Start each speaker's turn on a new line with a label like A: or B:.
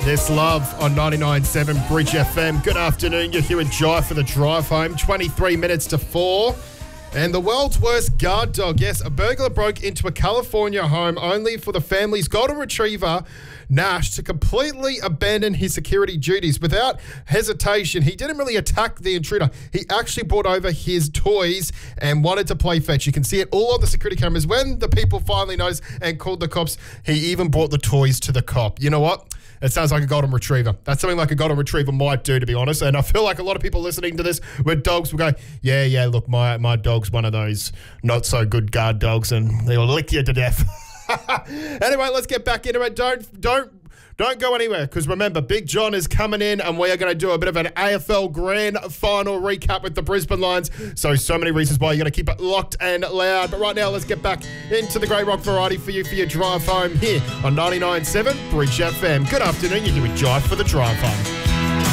A: This Love on 99.7 Bridge FM. Good afternoon. You're here with Jai for the drive home. 23 minutes to 4. And the world's worst guard dog. Yes, a burglar broke into a California home only for the family's golden retriever, Nash, to completely abandon his security duties. Without hesitation, he didn't really attack the intruder. He actually brought over his toys and wanted to play fetch. You can see it all on the security cameras. When the people finally noticed and called the cops, he even brought the toys to the cop. You know what? It sounds like a golden retriever. That's something like a golden retriever might do, to be honest. And I feel like a lot of people listening to this with dogs will go, yeah, look, my dog's one of those not so good guard dogs and they'll lick you to death. Anyway, let's get back into it. Don't go anywhere, because remember, Big John is coming in and we are going to do a bit of an AFL Grand Final recap with the Brisbane Lions. So many reasons why you're going to keep it locked and loud. But right now, let's get back into the Grey Rock variety for you for your drive home here on 99.7 Bridge FM. Good afternoon. You're here with Jai for the drive home.